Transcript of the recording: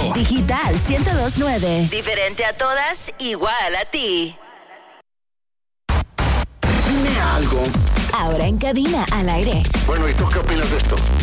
Digital 102.9. Diferente a todas, igual a ti. Dime algo. Ahora en cabina, al aire. Bueno, ¿y tú qué opinas de esto?